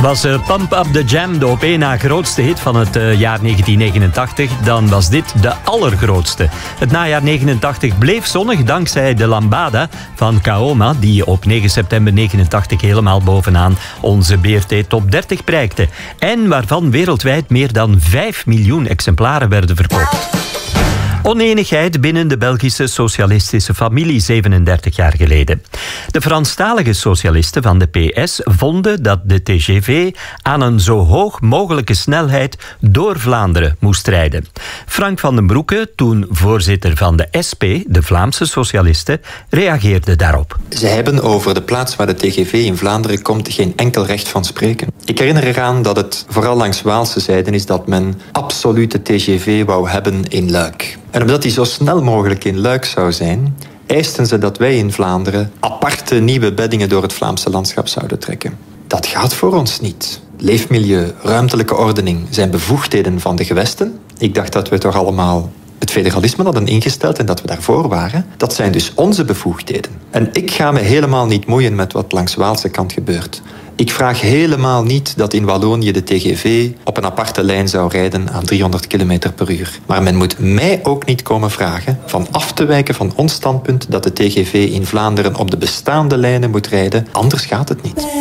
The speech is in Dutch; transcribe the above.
Was Pump Up The Jam de op één na grootste hit van het jaar 1989, dan was dit de allergrootste. Het najaar 89 bleef zonnig dankzij de Lambada van Kaoma, die op 9 september 89 helemaal bovenaan onze BRT Top 30 prijkte. En waarvan wereldwijd meer dan 5 miljoen exemplaren werden verkocht. Onenigheid binnen de Belgische socialistische familie 37 jaar geleden. De Franstalige socialisten van de PS vonden dat de TGV aan een zo hoog mogelijke snelheid door Vlaanderen moest rijden. Frank van den Broeke, toen voorzitter van de SP, de Vlaamse socialisten, reageerde daarop. Ze hebben over de plaats waar de TGV in Vlaanderen komt geen enkel recht van spreken. Ik herinner eraan dat het vooral langs Waalse zijde is dat men absolute TGV wou hebben in Luik. En omdat die zo snel mogelijk in Luik zou zijn, eisten ze dat wij in Vlaanderen aparte nieuwe beddingen door het Vlaamse landschap zouden trekken. Dat gaat voor ons niet. Leefmilieu, ruimtelijke ordening zijn bevoegdheden van de gewesten. Ik dacht dat we toch allemaal het federalisme hadden ingesteld en dat we daarvoor waren. Dat zijn dus onze bevoegdheden. En ik ga me helemaal niet moeien met wat langs Waalse kant gebeurt. Ik vraag helemaal niet dat in Wallonië de TGV op een aparte lijn zou rijden aan 300 km per uur. Maar men moet mij ook niet komen vragen van af te wijken van ons standpunt dat de TGV in Vlaanderen op de bestaande lijnen moet rijden. Anders gaat het niet.